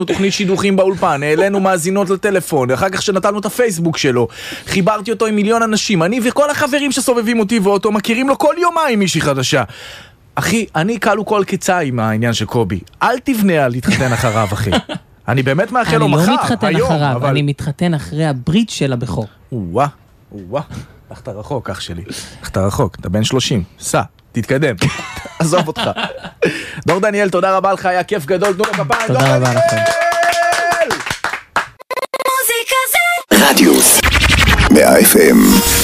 תוכנית שידוכים באולפן, העלינו מאזינות לטלפון, אחר כך שנתנו את הפייסבוק שלו, חיברתי אותו עם מיליון אנשים, אני וכל החברים שסובבים אותי ואותו מכירים לו כל יומיים מישהי חדשה. אחי, אני קלו כל קיצה עם העניין של קובי, אל תבנה על להתחתן אחריו, אחי. אני באמת מאחל לו מחר, אני לא מתחתן היום, אחריו, אבל... אני מתחתן אחרי הברית של הבכור. וואה, לך אתה רחוק, אח שלי. לך אתה רחוק, אתה בן 30, סע, תתקדם, עזוב אותך. דור דניאל, תודה רבה לך, היה כיף גדול, תנו לכפיים. תודה רבה לכם. רדיוס 100 FM